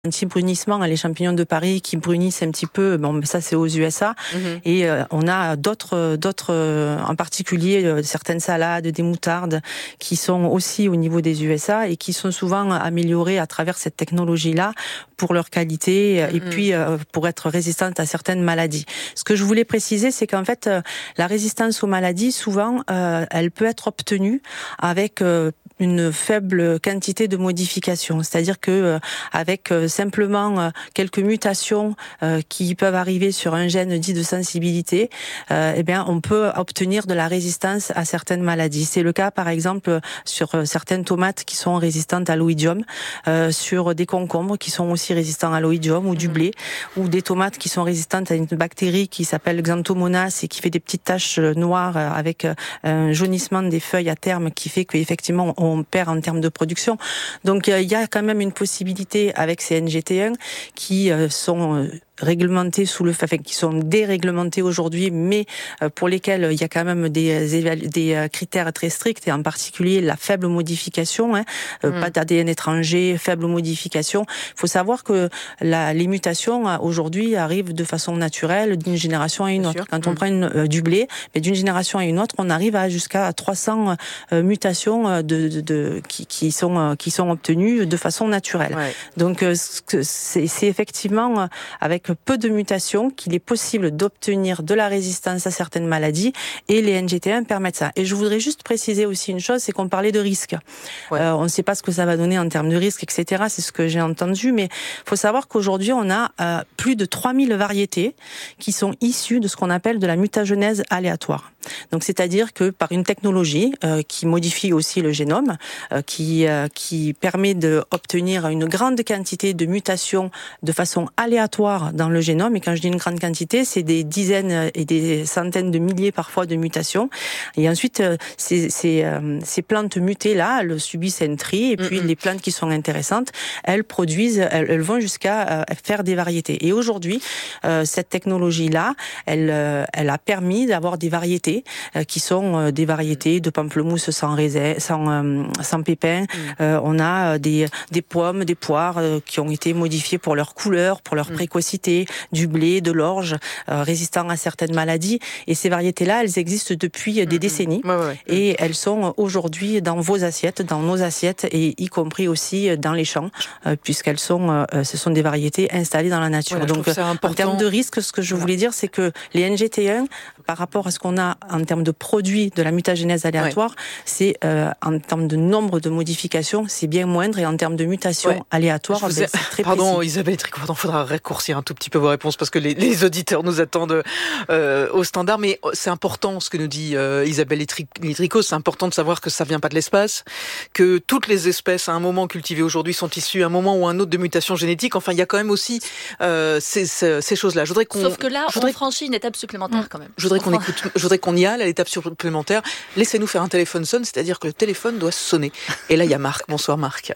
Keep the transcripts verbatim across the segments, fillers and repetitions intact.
anti-brunissement, les champignons de Paris qui brunissent un petit peu, bon, ça c'est aux U S A. Mmh. Et euh, on a d'autres, d'autres, euh, en particulier euh, certaines salades, des moutardes, qui sont aussi au niveau des U S A et qui sont souvent améliorées à travers cette technologie-là pour leur qualité mmh. et puis euh, pour être résistantes à certaines maladies. Ce que je voulais préciser, c'est qu'en fait, euh, la résistance aux maladies, souvent, euh, elle peut être obtenue avec euh, une faible quantité de modifications. C'est-à-dire que euh, avec euh, simplement euh, quelques mutations euh, qui peuvent arriver sur un gène dit de sensibilité, euh, eh bien, on peut obtenir de la résistance à certaines maladies. C'est le cas, par exemple, sur euh, certaines tomates qui sont résistantes à l'oïdium, euh, sur des concombres qui sont aussi résistants à l'oïdium ou du blé, ou des tomates qui sont résistantes à une bactérie qui s'appelle Xanthomonas et qui fait des petites taches noires avec un jaunissement des feuilles à terme qui fait qu'effectivement on perd en termes de production. Donc il y a quand même une possibilité avec ces N G T un qui sont réglementés sous le, enfin, qui sont déréglementés aujourd'hui, mais pour lesquels il y a quand même des, des critères très stricts, et en particulier la faible modification, hein, mmh. pas d'A D N étranger, faible modification. Il faut savoir que la, les mutations aujourd'hui arrivent de façon naturelle d'une génération à une autre. Quand mmh. on prend une, euh, du blé, mais d'une génération à une autre, on arrive à jusqu'à trois cents euh, mutations de, de, de qui, qui sont euh, qui sont obtenues de façon naturelle. Ouais. Donc euh, c'est, c'est effectivement avec peu de mutations qu'il est possible d'obtenir de la résistance à certaines maladies, et les N G T un permettent ça. Et je voudrais juste préciser aussi une chose, c'est qu'on parlait de risques. Ouais. Euh, on ne sait pas ce que ça va donner en termes de risques, et cetera. C'est ce que j'ai entendu, mais il faut savoir qu'aujourd'hui, on a euh, plus de trois mille variétés qui sont issues de ce qu'on appelle de la mutagenèse aléatoire. Donc, c'est-à-dire que par une technologie euh, qui modifie aussi le génome, euh, qui euh, qui permet d'obtenir une grande quantité de mutations de façon aléatoire dans le génome. Et quand je dis une grande quantité, c'est des dizaines et des centaines de milliers parfois de mutations. Et ensuite, euh, ces, ces, euh, ces plantes mutées-là, elles subissent un tri. Et puis, mm-hmm. les plantes qui sont intéressantes, elles produisent, elles, elles vont jusqu'à euh, faire des variétés. Et aujourd'hui, euh, cette technologie-là, elle, euh, elle a permis d'avoir des variétés qui sont des variétés de pamplemousse sans raisin, sans, euh, sans pépins. Mmh. Euh, on a des, des pommes, des poires euh, qui ont été modifiées pour leur couleur, pour leur mmh. précocité, du blé, de l'orge, euh, résistant à certaines maladies. Et ces variétés-là, elles existent depuis mmh. des décennies. Ouais, ouais. Et elles sont aujourd'hui dans vos assiettes, dans nos assiettes, et y compris aussi dans les champs, euh, puisqu'elles sont, euh, ce sont des variétés installées dans la nature. Ouais, donc, en termes de risque, ce que je voulais dire, c'est que les N G T un, par rapport à ce qu'on a en termes de produits de la mutagénèse aléatoire, ouais. c'est euh, en termes de nombre de modifications, c'est bien moindre, et en termes de mutations ouais. aléatoires, ben, ai... c'est très Pardon, précis. Isabelle Tricot, il faudra raccourcir un tout petit peu vos réponses parce que les, les auditeurs nous attendent euh, au standard, mais c'est important ce que nous dit euh, Isabelle Tricot, c'est important de savoir que ça vient pas de l'espace, que toutes les espèces à un moment cultivées aujourd'hui sont issues à un moment ou à un autre de mutations génétiques. Enfin, il y a quand même aussi euh, ces, ces, ces choses-là. Je voudrais qu'on, Sauf que là, voudrais... on franchit une étape supplémentaire quand même. Je voudrais qu'on écoute, je voudrais qu'on y aille à l'étape supplémentaire. Laissez-nous faire un téléphone sonne, c'est-à-dire que le téléphone doit sonner. Et là, il y a Marc. Bonsoir Marc.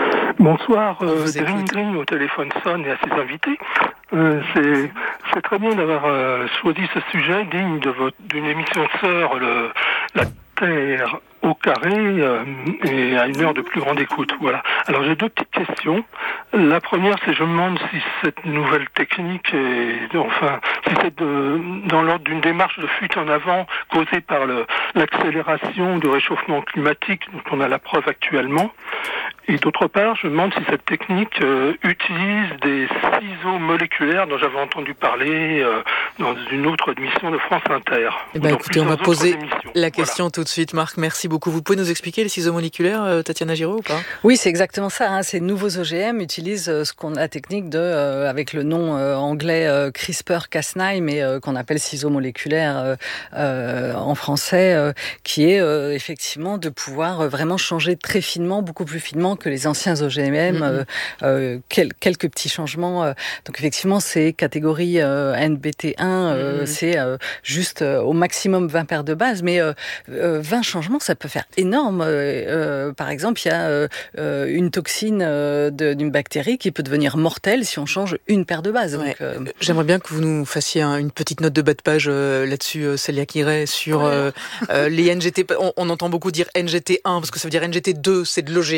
Bonsoir, euh, Green Green au téléphone sonne et à ses invités. Euh, c'est, c'est très bien d'avoir euh, choisi ce sujet digne de votre, d'une émission sœur, le, la Terre au carré, euh, et à une heure de plus grande écoute. Voilà. Alors j'ai deux petites questions. La première, c'est je me demande si cette nouvelle technique est, enfin, si c'est de, dans l'ordre d'une démarche de fuite en avant causée par le, l'accélération du réchauffement climatique dont on a la preuve actuellement. Et d'autre part, je me demande si cette technique euh, utilise des ciseaux moléculaires dont j'avais entendu parler euh, dans une autre émission de France Inter. Eh ben, écoutez, on va poser la question voilà. tout de suite. Marc, merci beaucoup. Vous pouvez nous expliquer les ciseaux moléculaires, euh, Tatiana Giraud, ou pas ? Oui, c'est exactement ça. Hein. Ces nouveaux O G M utilisent euh, ce qu'on a la technique de, euh, avec le nom euh, anglais euh, CRISPR-Cas9, mais euh, qu'on appelle ciseaux moléculaires euh, euh, en français, euh, qui est euh, effectivement de pouvoir euh, vraiment changer très finement, beaucoup plus finement que les anciens O G M, mm-hmm. euh, euh, quel, quelques petits changements. Euh, donc effectivement, c'est catégorie euh, N B T un, euh, mm-hmm. c'est euh, juste euh, au maximum vingt paires de bases, mais euh, euh, vingt changements, ça peut faire énorme. Euh, euh, par exemple, il y a euh, euh, une toxine euh, de, d'une bactérie qui peut devenir mortelle si on change une paire de bases. Ouais. Donc, euh... J'aimerais bien que vous nous fassiez un, une petite note de bas de page euh, là-dessus, euh, Célia Quiret, sur euh, euh, les N G T. On, on entend beaucoup dire N G T un, parce que ça veut dire N G T deux, c'est de l'O G M, O G M.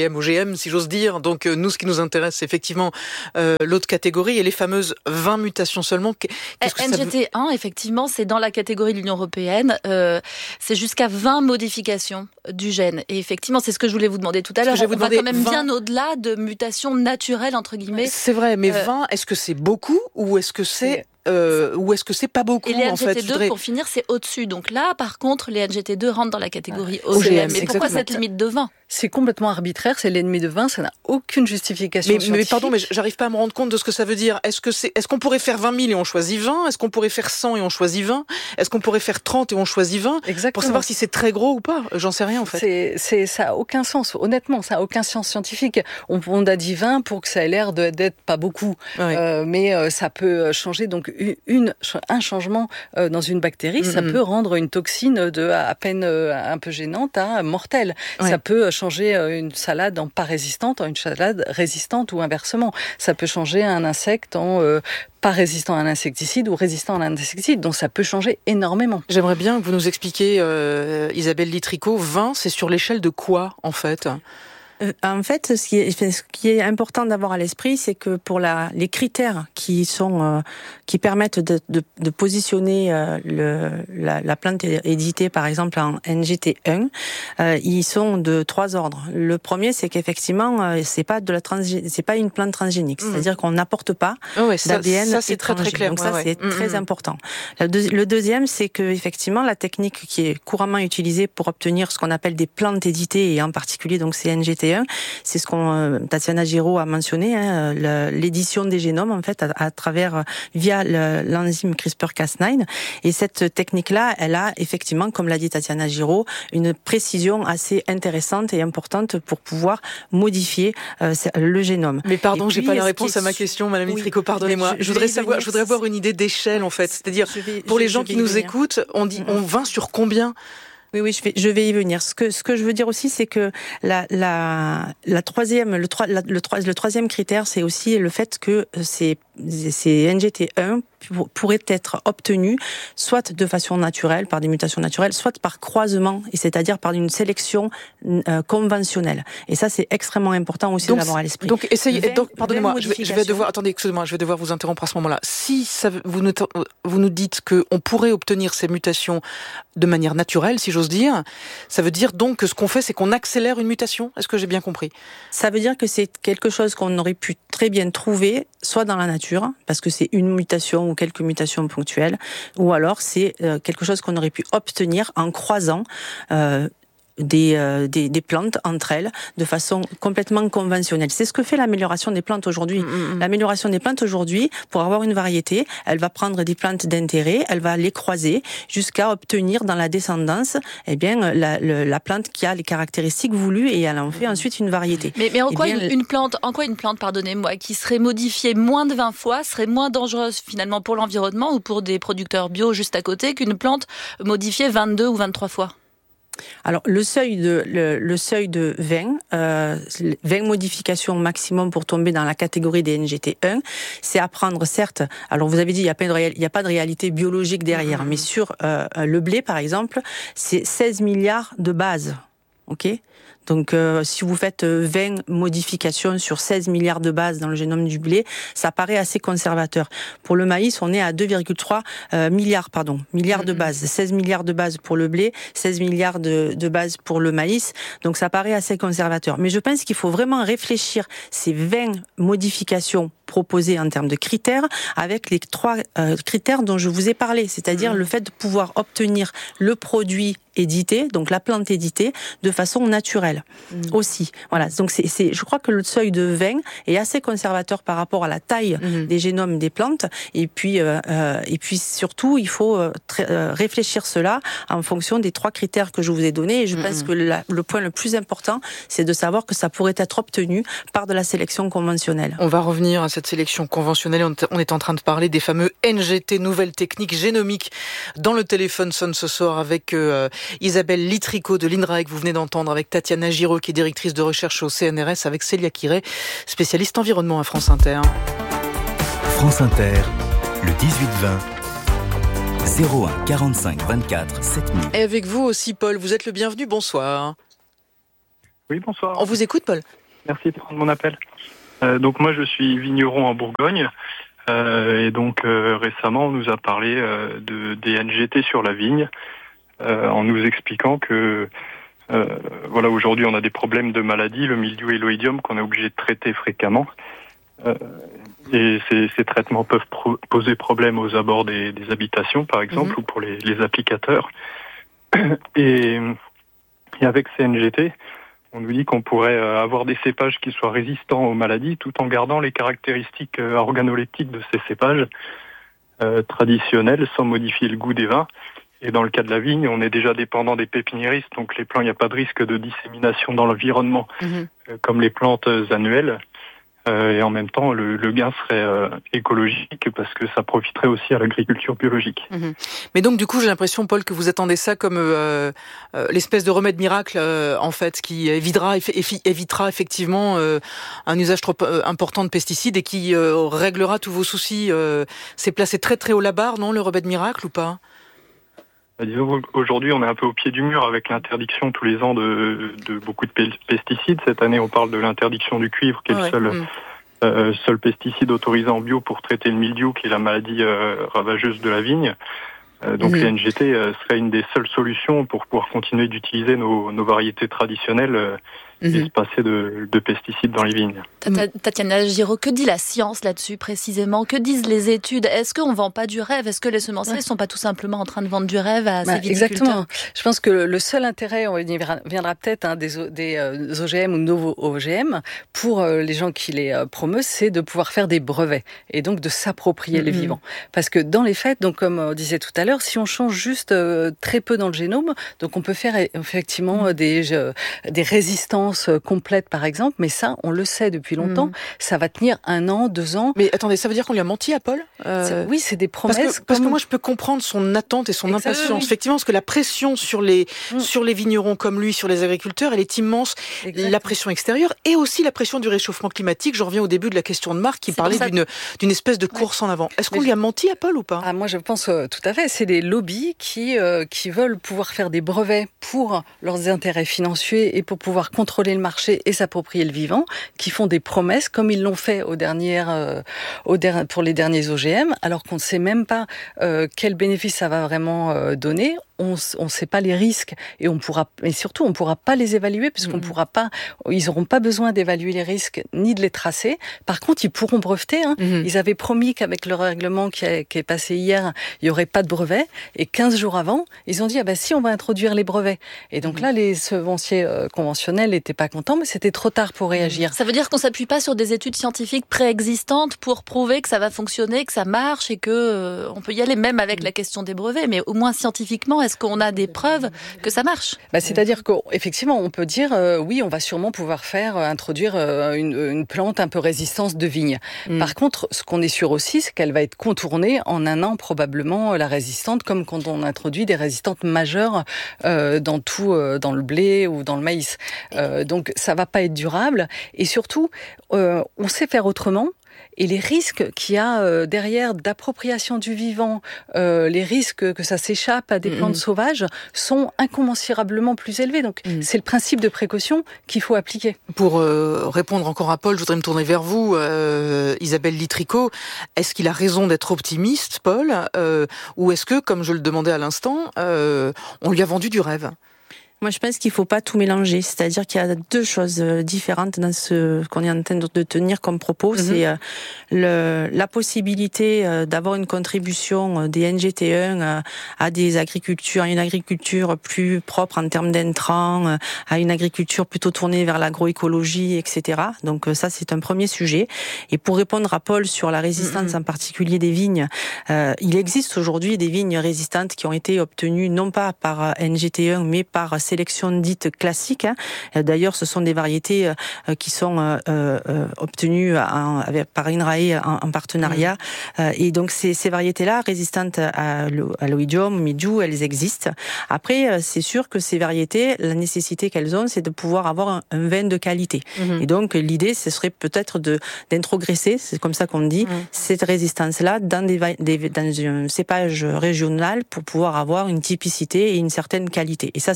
même, si j'ose dire. Donc euh, nous, ce qui nous intéresse, c'est effectivement euh, l'autre catégorie et les fameuses vingt mutations seulement. Qu'est-ce que N G T un, effectivement, c'est dans la catégorie de l'Union européenne. Euh, c'est jusqu'à vingt modifications du gène. Et effectivement, c'est ce que je voulais vous demander tout à l'heure. On va quand même vingt... bien au-delà de mutations naturelles, entre guillemets. C'est vrai, mais euh... vingt, est-ce que c'est beaucoup ou est-ce que c'est... Euh, ou est-ce que c'est pas beaucoup? Et les N G T deux, en fait, voudrais... pour finir, c'est au-dessus. Donc là, par contre, les N G T deux rentrent dans la catégorie O G M. Mais pourquoi exactement. Cette limite de vingt? C'est complètement arbitraire, c'est l'ennemi de vingt, ça n'a aucune justification mais, scientifique. Mais pardon, mais j'arrive pas à me rendre compte de ce que ça veut dire. Est-ce que c'est, est-ce qu'on pourrait faire vingt mille et on choisit vingt? Est-ce qu'on pourrait faire cent et on choisit vingt? Est-ce qu'on pourrait faire trente et on choisit vingt? Exactement. Pour savoir si c'est très gros ou pas? J'en sais rien, en fait. C'est, c'est, ça n'a aucun sens. Honnêtement, ça n'a aucun sens scientifique. On, on a dit vingt pour que ça ait l'air de, d'être pas beaucoup. Oui. Euh, mais euh, ça peut changer. Donc, une, un changement euh, dans une bactérie, mm-hmm. ça peut rendre une toxine de à peine euh, un peu gênante à mortelle. Oui. Ça peut changer euh, une salade en pas résistante en une salade résistante ou inversement. Ça peut changer un insecte en euh, pas résistant à un insecticide ou résistant à un insecticide. Donc ça peut changer énormément. J'aimerais bien que vous nous expliquiez, euh, Isabelle Litrico, vingt, c'est sur l'échelle de quoi en fait ? Euh, en fait, ce qui est, ce qui est important d'avoir à l'esprit, c'est que pour la, les critères qui sont, euh, qui permettent de, de, de positionner euh, le, la, la plante éditée, par exemple en N G T un, euh, ils sont de trois ordres. Le premier, c'est qu'effectivement, euh, c'est pas de la transgé- c'est pas une plante transgénique, mmh. c'est-à-dire qu'on n'apporte pas oh ouais, ça, d'A D N ça, c'est étranger. Très, très clair. Donc ouais, ça, ouais. c'est mmh. très important. Le, deux, le deuxième, c'est que effectivement, la technique qui est couramment utilisée pour obtenir ce qu'on appelle des plantes éditées, et en particulier donc c'est N G T un, c'est ce qu'on euh, Tatiana Giraud a mentionné, hein, le, l'édition des génomes en fait à, à travers via le, l'enzyme CRISPR Cas neuf. Et cette technique-là, elle a effectivement, comme l'a dit Tatiana Giraud, une précision assez intéressante et importante pour pouvoir modifier euh, le génome. Mais pardon, puis, j'ai pas la réponse à ma question, Madame oui, Litrico, pardonnez-moi. Je, je voudrais savoir, je voudrais avoir une idée d'échelle en fait, c'est-à-dire vais, pour je, les gens qui nous venir. écoutent, on dit, on vint sur combien? Oui, oui, je vais, je vais y venir. Ce que, ce que je veux dire aussi, c'est que la, la, la troisième, le, trois, la, le, le troisième critère, c'est aussi le fait que ces, ces N G T un pourraient être obtenus soit de façon naturelle, par des mutations naturelles, soit par croisement, et c'est-à-dire par une sélection euh, conventionnelle. Et ça, c'est extrêmement important aussi donc, de l'avoir à l'esprit. Donc, essayez, vingt, donc, pardonnez-moi, je vais, je vais devoir, attendez, excusez-moi, je vais devoir vous interrompre à ce moment-là. Si ça, vous, nous, vous nous dites qu'on pourrait obtenir ces mutations de manière naturelle, si j'ose dire, ça veut dire donc que ce qu'on fait, c'est qu'on accélère une mutation? Est-ce que j'ai bien compris? Ça veut dire que c'est quelque chose qu'on aurait pu très bien trouver, soit dans la nature, parce que c'est une mutation ou quelques mutations ponctuelles, ou alors c'est euh, quelque chose qu'on aurait pu obtenir en croisant euh, Des, euh, des, des plantes entre elles de façon complètement conventionnelle. C'est ce que fait l'amélioration des plantes aujourd'hui. Mmh. L'amélioration des plantes aujourd'hui, pour avoir une variété, elle va prendre des plantes d'intérêt, elle va les croiser jusqu'à obtenir dans la descendance eh bien, la, la, la plante qui a les caractéristiques voulues et elle en fait ensuite une variété. Mais, mais en, eh quoi bien, une, une plante, en quoi une plante, pardonnez-moi, qui serait modifiée moins de vingt fois serait moins dangereuse finalement pour l'environnement ou pour des producteurs bio juste à côté qu'une plante modifiée vingt-deux ou vingt-trois fois? Alors le seuil de le, le seuil de vingt, euh, vingt modifications maximum pour tomber dans la catégorie des N G T un, c'est à prendre certes. Alors vous avez dit il y a pas de réel, il y a pas de réalité biologique derrière, mmh. mais sur euh, le blé par exemple, c'est seize milliards de bases, ok. Donc, euh, si vous faites vingt modifications sur seize milliards de bases dans le génome du blé, ça paraît assez conservateur. Pour le maïs, on est à deux virgule trois euh, milliards, pardon, milliards de bases. seize milliards de bases pour le blé, seize milliards de, de bases pour le maïs. Donc, ça paraît assez conservateur. Mais je pense qu'il faut vraiment réfléchir ces vingt modifications proposées en termes de critères avec les trois euh, critères dont je vous ai parlé, c'est-à-dire mmh. le fait de pouvoir obtenir le produit édité, donc la plante éditée, de façon naturelle mmh. aussi. Voilà. Donc c'est, c'est, je crois que le seuil de vingt est assez conservateur par rapport à la taille mmh. des génomes des plantes. Et puis, euh, euh, et puis surtout, il faut euh, très, euh, réfléchir cela en fonction des trois critères que je vous ai donnés. Et je mmh. pense que la, le point le plus important, c'est de savoir que ça pourrait être obtenu par de la sélection conventionnelle. On va revenir à cette sélection conventionnelle. On est en train de parler des fameux N G T, nouvelles techniques génomiques. Dans le téléphone sonne ce soir avec euh, Isabelle Litrico de l'I N R A E C, vous venez d'entendre, avec Tatiana Giraud, qui est directrice de recherche au C N R S, avec Célia Quiré, spécialiste environnement à France Inter. France Inter, le dix-huit vingt, zéro un quarante-cinq vingt-quatre sept mille. Et avec vous aussi, Paul, vous êtes le bienvenu, bonsoir. Oui, bonsoir. On vous écoute, Paul. Merci de prendre mon appel. Euh, donc moi je suis vigneron en Bourgogne euh, et donc euh, récemment on nous a parlé euh, de, des N G T sur la vigne euh, en nous expliquant que euh, voilà aujourd'hui on a des problèmes de maladies, le mildiou et l'oïdium qu'on est obligé de traiter fréquemment euh, et ces, ces traitements peuvent pro- poser problème aux abords des, des habitations par exemple mmh. ou pour les, les applicateurs et, et avec ces N G T on nous dit qu'on pourrait avoir des cépages qui soient résistants aux maladies tout en gardant les caractéristiques organoleptiques de ces cépages euh, traditionnels sans modifier le goût des vins. Et dans le cas de la vigne, on est déjà dépendant des pépiniéristes, donc les plants, il n'y a pas de risque de dissémination dans l'environnement mmh. euh, comme les plantes annuelles. Euh, et en même temps, le, le gain serait euh, écologique parce que ça profiterait aussi à l'agriculture biologique. Mmh. Mais donc, du coup, j'ai l'impression, Paul, que vous attendez ça comme euh, euh, l'espèce de remède miracle, euh, en fait, qui évitera, effi- évitera effectivement euh, un usage trop euh, important de pesticides et qui euh, réglera tous vos soucis. Euh, c'est placé très très haut la barre, non, le remède miracle ou pas ? Disons, aujourd'hui, on est un peu au pied du mur avec l'interdiction tous les ans de, de beaucoup de pesticides. Cette année, on parle de l'interdiction du cuivre, qui est ouais, le seul, mmh. euh, seul pesticide autorisé en bio pour traiter le mildiou, qui est la maladie euh, ravageuse de la vigne. Euh, donc mmh. les N G T euh, seraient une des seules solutions pour pouvoir continuer d'utiliser nos, nos variétés traditionnelles euh, mmh. et se passer de, de pesticides dans les vignes. Tatiana Giraud, que dit la science là-dessus précisément ? Que disent les études ? Est-ce qu'on ne vend pas du rêve ? Est-ce que les semenciers ne ouais. sont pas tout simplement en train de vendre du rêve à bah, ces viticulteurs ? Exactement. Je pense que le seul intérêt, on y viendra peut-être, hein, des, des euh, O G M ou nouveaux O G M, pour euh, les gens qui les euh, promeuvent, c'est de pouvoir faire des brevets et donc de s'approprier mmh. les vivants. Parce que dans les faits, donc comme on disait tout à l'heure, si on change juste euh, très peu dans le génome, donc on peut faire effectivement mmh. des, euh, des résistances complètes par exemple, mais ça, on le sait depuis longtemps, mmh. ça va tenir un an, deux ans. Mais attendez, ça veut dire qu'on lui a menti à Paul ? euh... c'est, Oui, c'est des promesses. Parce que, comme... parce que moi, je peux comprendre son attente et son Exactement, impatience. Oui. Effectivement, parce que la pression sur les, mmh. sur les vignerons comme lui, sur les agriculteurs, elle est immense. Exactement. La pression extérieure et aussi la pression du réchauffement climatique. Je reviens au début de la question de Marc qui c'est parlait d'une, d'une espèce de course ouais. en avant. Est-ce qu'on mais lui a menti à Paul ou pas ? Ah, moi, je pense euh, tout à fait. C'est des lobbies qui, euh, qui veulent pouvoir faire des brevets pour leurs intérêts financiers et pour pouvoir contrôler le marché et s'approprier le vivant, qui font des promesses comme ils l'ont fait aux dernières, euh, aux der- pour les derniers O G M, alors qu'on ne sait même pas euh, quel bénéfice ça va vraiment euh, donner. On ne sait pas les risques et on pourra, et surtout on pourra pas les évaluer puisqu'on mmh. pourra pas, ils n'auront pas besoin d'évaluer les risques ni de les tracer. Par contre, ils pourront breveter. Hein. Mmh. Ils avaient promis qu'avec le règlement qui, a, qui est passé hier, il y aurait pas de brevet. Et quinze jours avant, ils ont dit ah ben si on va introduire les brevets. Et donc mmh. là, les semenciers euh, conventionnels n'étaient pas contents, mais c'était trop tard pour réagir. Ça veut dire qu'on s'appuie pas sur des études scientifiques préexistantes pour prouver que ça va fonctionner, que ça marche et que euh, on peut y aller même avec mmh. la question des brevets, mais au moins scientifiquement. Est-ce qu'on a des preuves que ça marche ? Bah, c'est-à-dire qu'effectivement, on peut dire, euh, oui, on va sûrement pouvoir faire, euh, introduire euh, une, une plante un peu résistante de vigne. Mm. Par contre, ce qu'on est sûr aussi, c'est qu'elle va être contournée en un an probablement, la résistante, comme quand on introduit des résistantes majeures euh, dans tout, euh, dans le blé ou dans le maïs. Euh, donc, ça va pas être durable. Et surtout, euh, on sait faire autrement. Et les risques qu'il y a euh, derrière d'appropriation du vivant, euh, les risques que ça s'échappe à des mmh. plantes sauvages sont incommensurablement plus élevés. Donc mmh. c'est le principe de précaution qu'il faut appliquer. Pour euh, répondre encore à Paul, je voudrais me tourner vers vous, euh, Isabelle Litrico. Est-ce qu'il a raison d'être optimiste, Paul, euh, ou est-ce que, comme je le demandais à l'instant, euh, on lui a vendu du rêve ? Moi, je pense qu'il faut pas tout mélanger. C'est-à-dire qu'il y a deux choses différentes dans ce qu'on est en train de tenir comme propos. Mm-hmm. C'est le, la possibilité d'avoir une contribution des N G T un à des agricultures, à une agriculture plus propre en termes d'intrants, à une agriculture plutôt tournée vers l'agroécologie, et cetera. Donc ça, c'est un premier sujet. Et pour répondre à Paul sur la résistance, mm-hmm. en particulier des vignes, euh, il existe aujourd'hui des vignes résistantes qui ont été obtenues non pas par N G T un, mais par sélection dite classique. D'ailleurs, ce sont des variétés qui sont euh, euh, obtenues en, avec, par INRAE en, en partenariat. Mmh. Et donc, ces, ces variétés-là, résistantes à, à l'oïdium, au mildiou, elles existent. Après, c'est sûr que ces variétés, la nécessité qu'elles ont, c'est de pouvoir avoir un, un vin de qualité. Mmh. Et donc, l'idée, ce serait peut-être de d'introgresser, c'est comme ça qu'on dit, mmh. cette résistance-là dans, des, des, dans un cépage régional pour pouvoir avoir une typicité et une certaine qualité. Et ça, ça peut se faire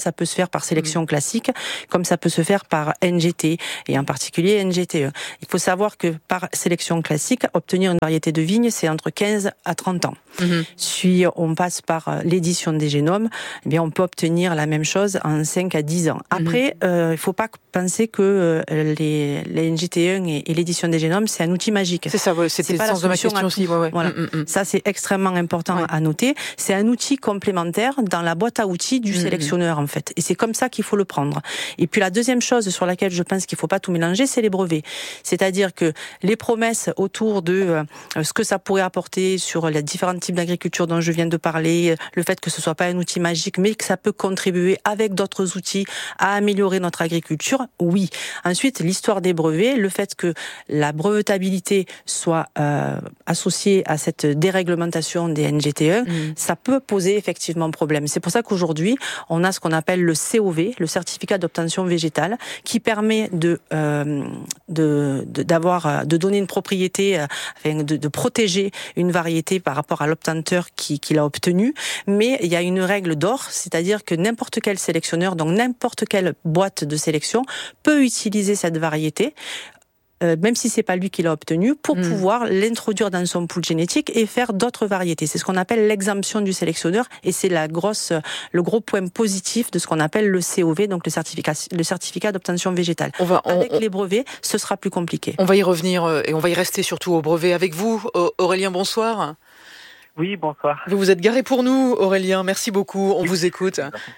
faire par sélection classique, comme ça peut se faire par N G T, et en particulier N G T E. Il faut savoir que par sélection classique, obtenir une variété de vigne, c'est entre quinze à trente ans. Mm-hmm. Si on passe par l'édition des génomes, eh bien on peut obtenir la même chose en cinq à dix ans. Après, mm-hmm. euh, il ne faut pas penser que euh, les, les N G T un et, et l'édition des génomes, c'est un outil magique. C'est ça, ouais, c'était le sens de ma question aussi. Ouais, ouais. Voilà. Mm-hmm. Ça, c'est extrêmement important ouais. à noter. C'est un outil complémentaire dans la boîte à outils du mm-hmm. sélectionneur, en fait. Et c'est comme ça qu'il faut le prendre. Et puis la deuxième chose sur laquelle je pense qu'il ne faut pas tout mélanger, c'est les brevets. C'est-à-dire que les promesses autour de euh, ce que ça pourrait apporter sur les différents types d'agriculture dont je viens de parler, le fait que ce soit pas un outil magique, mais que ça peut contribuer avec d'autres outils à améliorer notre agriculture, oui. Ensuite, l'histoire des brevets, le fait que la brevetabilité soit euh, associée à cette déréglementation des N G T un, mmh. ça peut poser effectivement problème. C'est pour ça qu'aujourd'hui, on a ce qu'on appelle le C O V, le certificat d'obtention végétale, qui permet de, euh, de, de d'avoir, de donner une propriété, euh, enfin, de, de protéger une variété par rapport à l'obtenteur qui, qui l'a obtenu. Mais il y a une règle d'or, c'est-à-dire que n'importe quel sélectionneur, donc n'importe quelle boîte de sélection, peut utiliser cette variété, euh, même si c'est pas lui qui l'a obtenu, pour mmh. pouvoir l'introduire dans son pool génétique et faire d'autres variétés. C'est ce qu'on appelle l'exemption du sélectionneur, et c'est la grosse, le gros point positif de ce qu'on appelle le C O V, donc le certificat, le certificat d'obtention végétale. On va, on, avec on, les brevets, ce sera plus compliqué. On va y revenir euh, et on va y rester surtout au brevet avec vous, Aurélien. Bonsoir. Oui, bonsoir. Vous vous êtes garé pour nous, Aurélien. Merci beaucoup. On oui. vous écoute.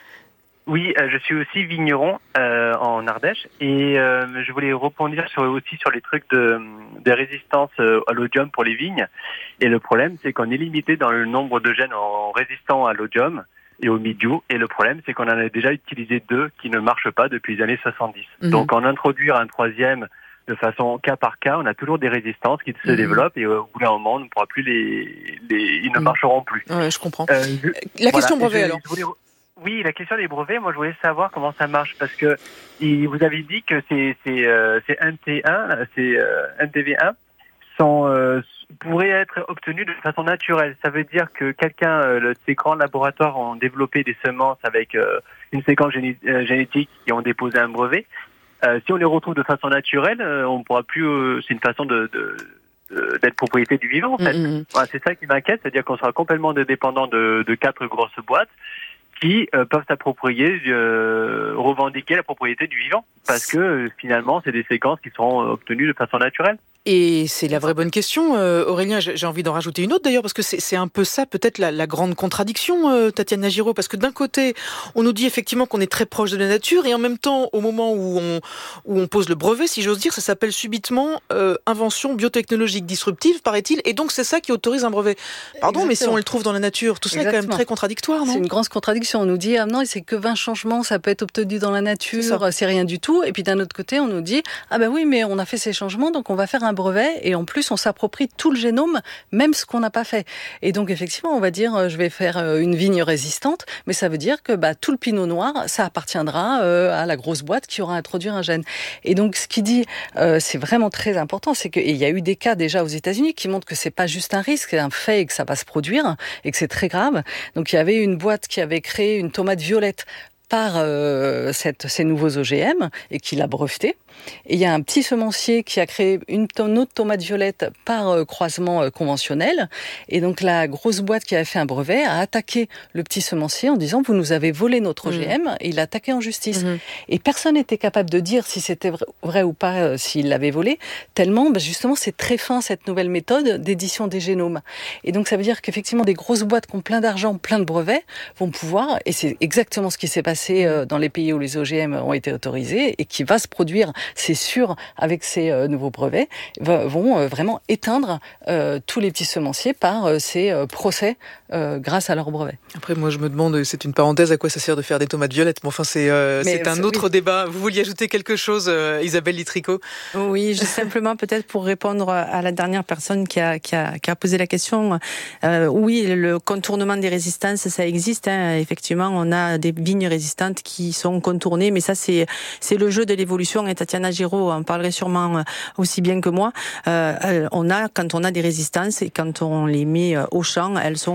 Oui, euh, je suis aussi vigneron euh, en Ardèche et euh, je voulais rebondir sur, aussi sur les trucs de, de résistance euh, à l'oïdium pour les vignes. Et le problème, c'est qu'on est limité dans le nombre de gènes en résistants à l'oïdium et au mildiou. Et le problème, c'est qu'on en a déjà utilisé deux qui ne marchent pas depuis les années soixante-dix. Mmh. Donc, en introduire un troisième de façon cas par cas, on a toujours des résistances qui se mmh. développent et au bout d'un moment, on ne pourra plus les, les ils ne mmh. marcheront plus. Ouais, je comprends. Euh, je, La question voilà, brevet je, alors. Je voulais... Oui, la question des brevets, moi je voulais savoir comment ça marche parce que il, vous avez dit que c'est c'est euh, c'est N T un, c'est euh, N T V un sont euh, pourrait être obtenu de façon naturelle. Ça veut dire que quelqu'un, euh, ces grands laboratoires ont développé des semences avec euh, une séquence géné- euh, génétique et ont déposé un brevet. Euh, si on les retrouve de façon naturelle, euh, on pourra plus. Euh, c'est une façon de, de d'être propriété du vivant en fait. Mmh. Voilà, c'est ça qui m'inquiète, c'est-à-dire qu'on sera complètement dépendant de, de quatre grosses boîtes qui euh, peuvent s'approprier, euh, revendiquer la propriété du vivant, parce que euh, finalement, c'est des séquences qui seront euh, obtenues de façon naturelle. Et c'est la vraie bonne question, euh, Aurélien. J'ai envie d'en rajouter une autre d'ailleurs, parce que c'est, c'est un peu ça, peut-être la, la grande contradiction, euh, Tatiana Giraud, parce que d'un côté, on nous dit effectivement qu'on est très proche de la nature, et en même temps, au moment où on, où on pose le brevet, si j'ose dire, ça s'appelle subitement euh, invention biotechnologique disruptive, paraît-il, et donc c'est ça qui autorise un brevet. Pardon, Exactement. Mais si on le trouve dans la nature, tout ça Exactement. Est quand même très contradictoire, non ? C'est une grande contradiction. On nous dit, ah non, c'est que vingt changements, ça peut être obtenu dans la nature, c'est, c'est rien du tout. Et puis d'un autre côté, on nous dit, ah ben oui, mais on a fait ces changements, donc on va faire un brevet, et en plus on s'approprie tout le génome, même ce qu'on n'a pas fait. Et donc effectivement, on va dire, je vais faire une vigne résistante, mais ça veut dire que bah, tout le pinot noir, ça appartiendra euh, à la grosse boîte qui aura introduit un gène. Et donc ce qui dit, euh, c'est vraiment très important, c'est qu'il y a eu des cas déjà aux États-Unis qui montrent que c'est pas juste un risque, c'est un fait et que ça va se produire, et que c'est très grave. Donc il y avait une boîte qui avait créé une tomate violette par euh, cette, ces nouveaux O G M et qui l'a breveté. Et il y a un petit semencier qui a créé une, une autre tomate violette par euh, croisement euh, conventionnel. Et donc la grosse boîte qui avait fait un brevet a attaqué le petit semencier en disant « Vous nous avez volé notre mmh. O G M » et il l'a attaqué en justice. Mmh. Et personne n'était capable de dire si c'était vrai, vrai ou pas, euh, s'il l'avait volé, tellement bah, justement c'est très fin cette nouvelle méthode d'édition des génomes. Et donc ça veut dire qu'effectivement des grosses boîtes qui ont plein d'argent, plein de brevets, vont pouvoir, et c'est exactement ce qui s'est passé euh, dans les pays où les O G M ont été autorisés et qui va se produire, c'est sûr, avec ces euh, nouveaux brevets, va, vont euh, vraiment éteindre euh, tous les petits semenciers par euh, ces euh, procès euh, grâce à leurs brevets. Après, moi, je me demande, c'est une parenthèse, à quoi ça sert de faire des tomates violettes. Mais enfin, c'est, euh, Mais, c'est un autre oui. débat. Vous vouliez ajouter quelque chose, euh, Isabelle Litrico ? Oui, juste simplement peut-être pour répondre à la dernière personne qui a, qui a, qui a posé la question. Euh, oui, le contournement des résistances, ça existe. Hein. Effectivement, on a des vignes résistantes qui sont contournées, mais ça, c'est, c'est le jeu de l'évolution. Et Tatiana Giraud en parlerait sûrement aussi bien que moi. Euh, on a, quand on a des résistances et quand on les met au champ, elles sont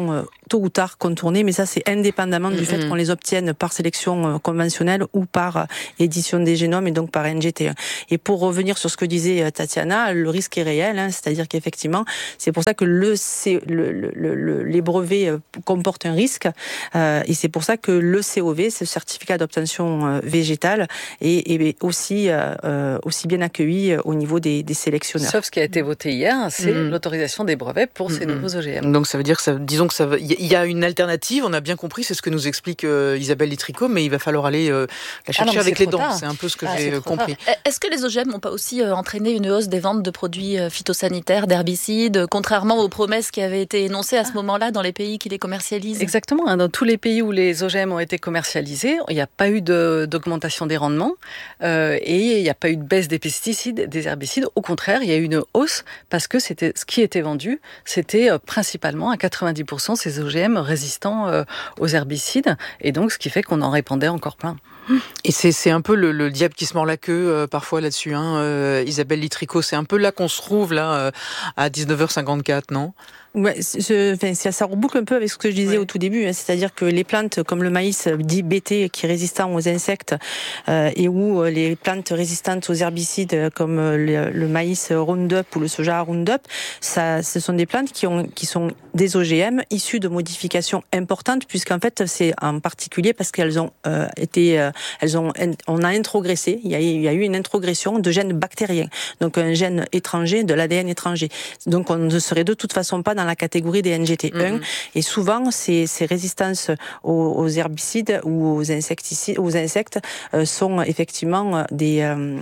tôt ou tard contourner, mais ça c'est indépendamment du fait qu'on les obtienne par sélection conventionnelle ou par édition des génomes et donc par N G T un. Et pour revenir sur ce que disait Tatiana, le risque est réel, hein, c'est-à-dire qu'effectivement, c'est pour ça que le, le, le, le les brevets comportent un risque, euh, et c'est pour ça que le C O V, ce certificat d'obtention végétale, est, est aussi euh, aussi bien accueilli au niveau des, des sélectionneurs. Sauf ce qui a été voté hier, c'est mmh. l'autorisation des brevets pour mmh. ces nouveaux O G M. Donc ça veut dire que ça, disons que ça, il y a une alternative. On a bien compris, c'est ce que nous explique euh, Isabelle Litrico, mais il va falloir aller euh, la chercher ah non, avec les dents. Tard. C'est un peu ce que ah, j'ai compris. Tard. Est-ce que les O G M n'ont pas aussi euh, entraîné une hausse des ventes de produits euh, phytosanitaires, d'herbicides, contrairement aux promesses qui avaient été énoncées à ce moment-là dans les pays qui les commercialisent? Exactement. Hein, dans tous les pays où les O G M ont été commercialisés, il n'y a pas eu de, d'augmentation des rendements euh, et il n'y a pas eu de baisse des pesticides, des herbicides. Au contraire, il y a eu une hausse parce que c'était ce qui était vendu, c'était euh, principalement à quatre-vingt-dix pour cent ces O G M résistants euh, aux herbicides, et donc ce qui fait qu'on en répandait encore plein. Et c'est, c'est un peu le, le diable qui se mord la queue euh, parfois là-dessus, hein, euh, Isabelle Litrico, c'est un peu là qu'on se trouve là euh, à dix-neuf heures cinquante-quatre, non ? Ouais, je, enfin, ça, ça reboucle un peu avec ce que je disais ouais. au tout début, hein, c'est-à-dire que les plantes comme le maïs dit B T qui est résistant aux insectes euh, et ou les plantes résistantes aux herbicides comme le, le maïs Roundup ou le soja Roundup, ça, ce sont des plantes qui ont qui sont des O G M issues de modifications importantes, puisqu'en fait c'est en particulier parce qu'elles ont euh, été, euh, elles ont, on a introgressé, il y a, il y a eu une introgression de gènes bactériens, donc un gène étranger, de l'A D N étranger. Donc on ne serait de toute façon pas dans la catégorie des N G T un, mmh. et souvent ces, ces résistances aux, aux herbicides ou aux insecticides, aux insectes euh, sont effectivement des, euh,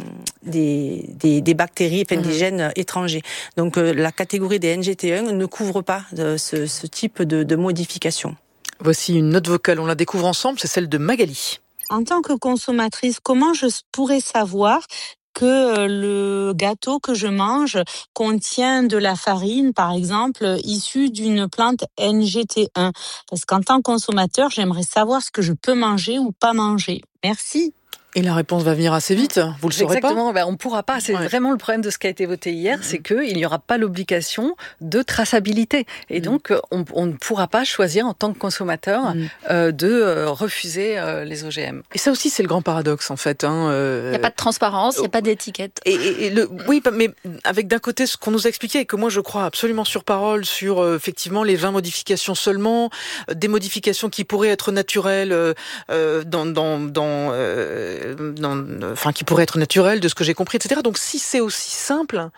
des, des des bactéries, enfin mmh. des gènes étrangers. Donc euh, la catégorie des N G T un ne couvre pas de ce, ce type de, de modification. Voici une note vocale, on la découvre ensemble, c'est celle de Magali. En tant que consommatrice, comment je pourrais savoir que le gâteau que je mange contient de la farine, par exemple, issue d'une plante N G T un? Parce qu'en tant que consommateur, j'aimerais savoir ce que je peux manger ou pas manger. Merci. Et la réponse va venir assez vite, vous le saurez pas. Exactement, ben on ne pourra pas. C'est ouais. vraiment le problème de ce qui a été voté hier, mmh. c'est qu'il n'y aura pas l'obligation de traçabilité. Et mmh. donc, on, on ne pourra pas choisir en tant que consommateur mmh. euh, de euh, refuser euh, les O G M. Et ça aussi, c'est le grand paradoxe, en fait. Hein, euh... Il n'y a pas de transparence, il n'y a pas d'étiquette. Et, et, et le, oui, mais avec d'un côté ce qu'on nous a expliqué, et que moi je crois absolument sur parole, sur euh, effectivement les vingt modifications seulement, euh, des modifications qui pourraient être naturelles euh, dans... dans, dans euh, Dans, enfin, qui pourrait être naturel, de ce que j'ai compris, et cetera. Donc, si c'est aussi simple,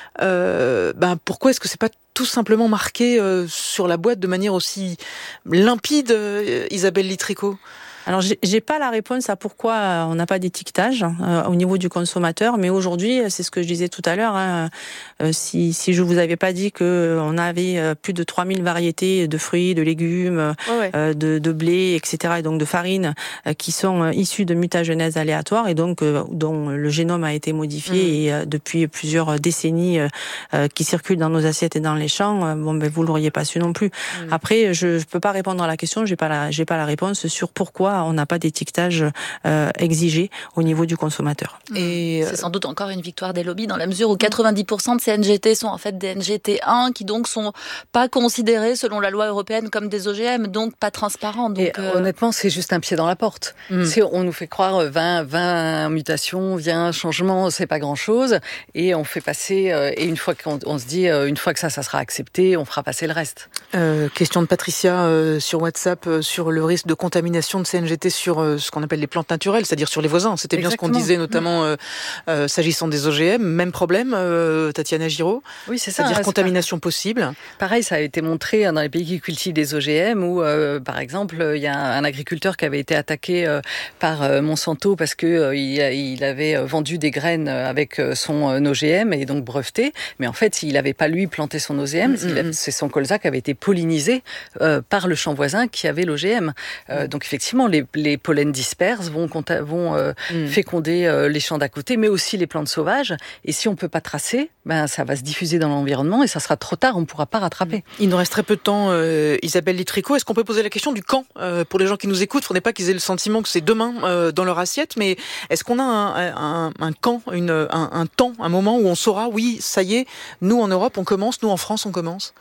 euh, ben pourquoi est-ce que c'est pas tout simplement marqué euh, sur la boîte de manière aussi limpide, euh, Isabelle Litrico ? Alors, j'ai, j'ai pas la réponse à pourquoi on n'a pas d'étiquetage euh, au niveau du consommateur, mais aujourd'hui, c'est ce que je disais tout à l'heure. Hein, euh, si, si je vous avais pas dit que on avait plus de trois mille variétés de fruits, de légumes, oh ouais. euh, de, de blé, et cetera, et donc de farine, euh, qui sont euh, issus de mutagenèse aléatoire et donc euh, dont le génome a été modifié mmh. et euh, depuis plusieurs décennies euh, euh, qui circulent dans nos assiettes et dans les champs. Euh, bon, ben vous l'auriez pas su non plus. Mmh. Après, je, je peux pas répondre à la question. J'ai pas la, j'ai pas la réponse sur pourquoi on n'a pas d'étiquetage euh, exigé au niveau du consommateur. Et c'est sans doute encore une victoire des lobbies dans la mesure où quatre-vingt-dix pour cent de ces N G T sont en fait des N G T un qui donc sont pas considérés selon la loi européenne comme des O G M, donc pas transparents. Donc, et euh... honnêtement, c'est juste un pied dans la porte. Mm. C'est, on nous fait croire vingt, vingt mutations, vingt changements, c'est pas grand-chose, et on fait passer. Euh, et une fois qu'on on se dit, euh, une fois que ça, ça sera accepté, on fera passer le reste. Euh, question de Patricia euh, sur WhatsApp euh, sur le risque de contamination de ces N G T sur euh, ce qu'on appelle les plantes naturelles, c'est-à-dire sur les voisins. C'était bien Exactement. Ce qu'on disait, notamment euh, euh, s'agissant des O G M. Même problème, euh, Tatiana Giraud. Oui, c'est ça. C'est-à-dire hein, contamination c'est possible. Pareil, ça a été montré dans les pays qui cultivent des O G M où, euh, par exemple, il y a un agriculteur qui avait été attaqué euh, par euh, Monsanto parce que euh, il, il avait vendu des graines avec son euh, O G M et donc breveté. Mais en fait, il n'avait pas lui planté son O G M. Mm-hmm. C'est son colza qui avait été pollinisé euh, par le champ voisin qui avait l'O G M. Euh, mm. Donc effectivement, les, les pollens disperses vont, vont euh, mm. féconder euh, les champs d'à côté, mais aussi les plantes sauvages. Et si on ne peut pas tracer, ben, ça va se diffuser dans l'environnement et ça sera trop tard, on ne pourra pas rattraper. Il nous reste très peu de temps, euh, Isabelle Litrico. Est-ce qu'on peut poser la question du quand euh, pour les gens qui nous écoutent? Il ne faudrait pas qu'ils aient le sentiment que c'est demain euh, dans leur assiette, mais est-ce qu'on a un, un, un quand, une, un, un temps, un moment où on saura, oui, ça y est, nous en Europe on commence, nous en France on commence?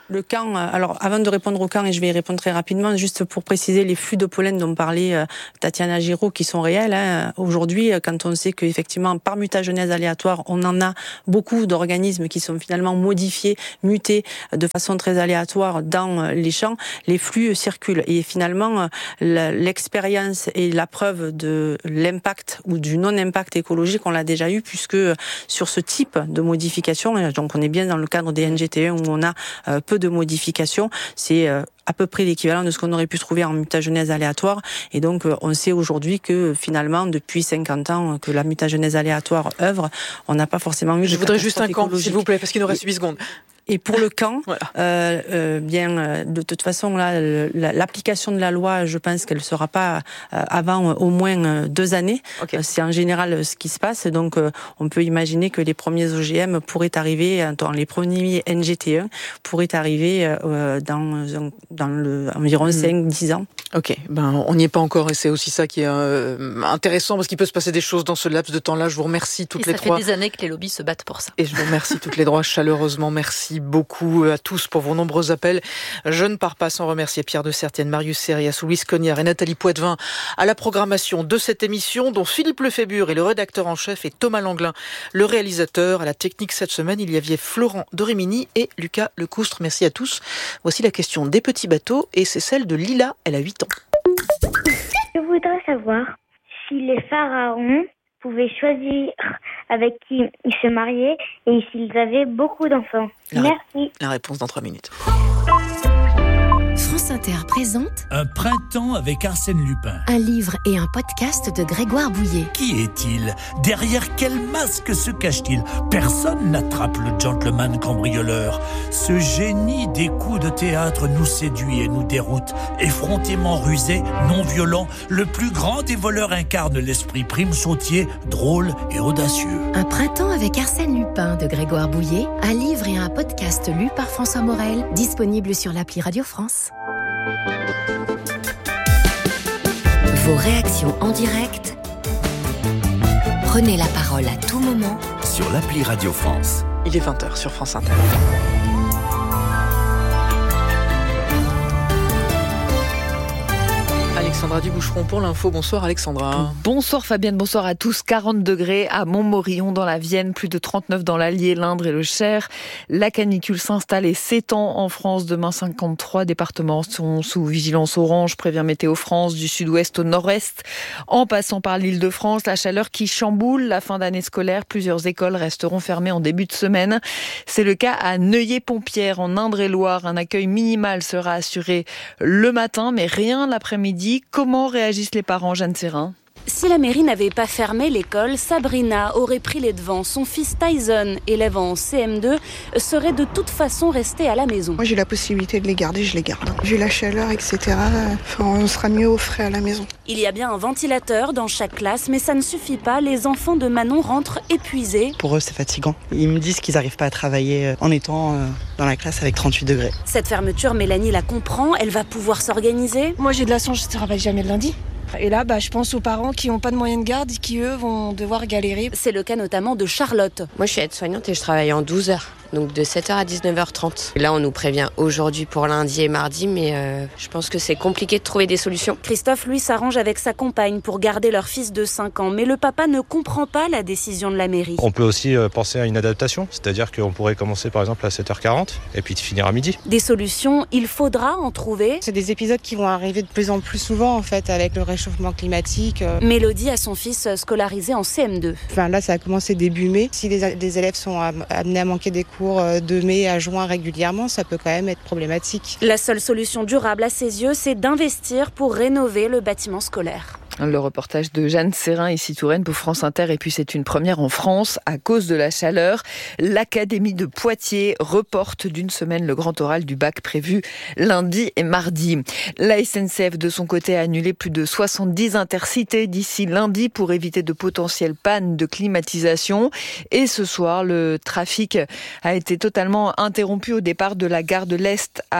Le camp, alors avant de répondre au camp, et je vais y répondre très rapidement, juste pour préciser les flux de pollen dont parlait euh, Tatiana Giraud, qui sont réels. Hein. Aujourd'hui, quand on sait qu'effectivement, par mutagenèse aléatoire, on en a beaucoup d'organismes qui sont finalement modifiés, mutés de façon très aléatoire dans les champs, les flux circulent. Et finalement, l'expérience et la preuve de l'impact ou du non-impact écologique, on l'a déjà eu, puisque sur ce type de modification, donc on est bien dans le cadre des N G T un où on a euh, peu de modifications, c'est euh, à peu près l'équivalent de ce qu'on aurait pu trouver en mutagenèse aléatoire. Et donc, euh, on sait aujourd'hui que finalement, depuis cinquante ans que la mutagenèse aléatoire œuvre, on n'a pas forcément eu de Je voudrais juste un camp, s'il vous plaît, parce qu'il nous reste huit secondes. Et pour le camp, voilà. euh, euh, bien, euh, de toute façon, là, l'application de la loi, je pense qu'elle sera pas euh, avant euh, au moins euh, deux années. Okay. Euh, c'est en général ce qui se passe. Donc, euh, on peut imaginer que les premiers O G M pourraient arriver, dans les premiers N G T un pourraient arriver euh, dans, dans le environ mmh. cinq dix ans. Ok, ben on n'y est pas encore et c'est aussi ça qui est euh, intéressant parce qu'il peut se passer des choses dans ce laps de temps-là. Je vous remercie toutes et les trois. Ça fait des années que les lobbies se battent pour ça. Et je vous remercie toutes les trois chaleureusement. Merci beaucoup à tous pour vos nombreux appels. Je ne pars pas sans remercier Pierre de Sertienne, Marius Serias, Louise Cognard et Nathalie Poitvin à la programmation de cette émission, dont Philippe Lefébure est le rédacteur en chef et Thomas Langlin, le réalisateur. À la technique cette semaine, il y avait Florent Dorimini et Lucas Lecoustre. Merci à tous. Voici la question des petits bateaux et c'est celle de Lila. Elle a huit ans. Je voudrais savoir si les pharaons pouvaient choisir avec qui ils se mariaient et s'ils avaient beaucoup d'enfants. La Merci. Ré- la réponse dans trois minutes. France Inter présente Un printemps avec Arsène Lupin. Un livre et un podcast de Grégoire Bouillet. Qui est-il ? Derrière quel masque se cache-t-il ? Personne n'attrape le gentleman cambrioleur. Ce génie des coups de théâtre nous séduit et nous déroute. Effrontément rusé, non violent, le plus grand des voleurs incarne l'esprit prime sautier, drôle et audacieux. Un printemps avec Arsène Lupin de Grégoire Bouillet. Un livre et un podcast lu par François Morel, disponible sur l'appli Radio France. Vos réactions en direct. Prenez la parole à tout moment sur l'appli Radio France. Il est vingt heures sur France Inter. Alexandra Duboucheron pour l'info. Bonsoir Alexandra. Bonsoir Fabienne, bonsoir à tous. quarante degrés à Montmorillon dans la Vienne, plus de trente-neuf dans l'Allier, l'Indre et le Cher. La canicule s'installe et s'étend en France. Demain, cinquante-trois départements sont sous vigilance orange, prévient Météo France, du sud-ouest au nord-est. En passant par l'Île-de-France, la chaleur qui chamboule la fin d'année scolaire. Plusieurs écoles resteront fermées en début de semaine. C'est le cas à Neuilly-Pompierre, en Indre-et-Loire. Un accueil minimal sera assuré le matin, mais rien l'après-midi. Comment réagissent les parents, Jeanne Serrin ? Si la mairie n'avait pas fermé l'école, Sabrina aurait pris les devants. Son fils Tyson, élève en C M deux, serait de toute façon resté à la maison. Moi j'ai la possibilité de les garder, je les garde. Vu la chaleur, et cetera, enfin, on sera mieux au frais à la maison. Il y a bien un ventilateur dans chaque classe, mais ça ne suffit pas. Les enfants de Manon rentrent épuisés. Pour eux c'est fatigant. Ils me disent qu'ils n'arrivent pas à travailler en étant dans la classe avec trente-huit degrés. Cette fermeture, Mélanie la comprend, elle va pouvoir s'organiser. Moi j'ai de la chance, je ne travaille jamais le lundi. Et là, bah, je pense aux parents qui n'ont pas de moyens de garde et qui, eux, vont devoir galérer. C'est le cas notamment de Charlotte. Moi, je suis aide-soignante et je travaille en douze heures. Donc de sept heures à dix-neuf heures trente. Là, on nous prévient aujourd'hui pour lundi et mardi, mais euh, je pense que c'est compliqué de trouver des solutions. Christophe, lui, s'arrange avec sa compagne pour garder leur fils de cinq ans. Mais le papa ne comprend pas la décision de la mairie. On peut aussi penser à une adaptation, c'est-à-dire qu'on pourrait commencer par exemple à sept heures quarante et puis finir à midi. Des solutions, il faudra en trouver. C'est des épisodes qui vont arriver de plus en plus souvent, en fait, avec le réchauffement climatique. Mélodie a son fils scolarisé en C M deux. Enfin, là, ça a commencé début mai. Si les, les élèves sont amenés à manquer des cours de mai à juin régulièrement, ça peut quand même être problématique. La seule solution durable à ses yeux, c'est d'investir pour rénover le bâtiment scolaire. Le reportage de Jeanne Serrin, ici Touraine pour France Inter. Et puis c'est une première en France à cause de la chaleur. L'Académie de Poitiers reporte d'une semaine le grand oral du bac prévu lundi et mardi. La S N C F de son côté a annulé plus de soixante-dix intercités d'ici lundi pour éviter de potentielles pannes de climatisation. Et ce soir, le trafic a été totalement interrompu au départ de la gare de l'Est à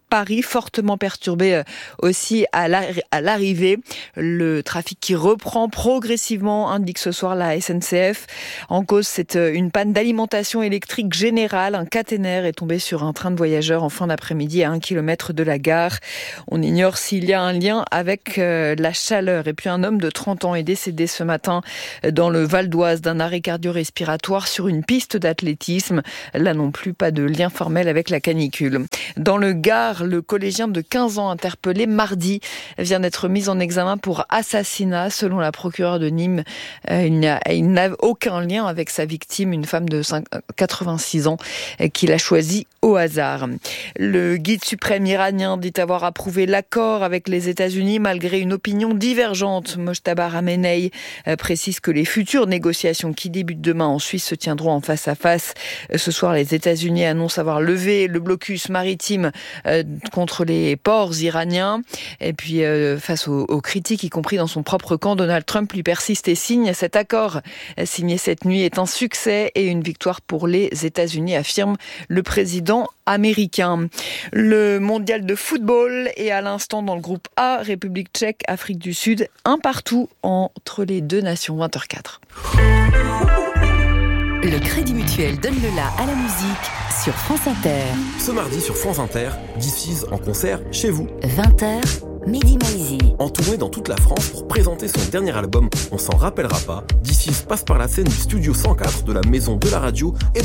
Paris, fortement perturbé aussi à l'arrivée. Le trafic qui reprend progressivement, indique ce soir la S N C F. En cause, c'est une panne d'alimentation électrique générale. Un caténaire est tombé sur un train de voyageurs en fin d'après-midi à un kilomètre de la gare. On ignore s'il y a un lien avec la chaleur. Et puis un homme de trente ans est décédé ce matin dans le Val d'Oise d'un arrêt cardio-respiratoire sur une piste d'athlétisme. Là non plus, pas de lien formel avec la canicule. Dans le Gard, le collégien de quinze ans interpellé mardi vient d'être mis en examen pour assassinat. Selon la procureure de Nîmes, il n'a, il n'a aucun lien avec sa victime, une femme de quatre-vingt-six ans qu'il a choisie au hasard. Le guide suprême iranien dit avoir approuvé l'accord avec les États-Unis malgré une opinion divergente. Mojtaba Khamenei précise que les futures négociations qui débutent demain en Suisse se tiendront en face à face. Ce soir, les États-Unis annoncent avoir levé le blocus maritime contre les ports iraniens. Et puis, face aux, aux critiques, y compris dans son propre camp, Donald Trump lui persiste et signe. Cet accord signé cette nuit est un succès et une victoire pour les États-Unis, affirme le président américain. Le mondial de football est à l'instant dans le groupe A, République tchèque, Afrique du Sud, un partout entre les deux nations. vingt heures quatre. Le Crédit Mutuel donne le la à la musique sur France Inter. Ce mardi sur France Inter, This Is en concert chez vous. vingt heures, Mehdi Maizi. En tournée dans toute la France pour présenter son dernier album, on s'en rappellera pas. This Is passe par la scène du studio cent quatre de la Maison de la Radio et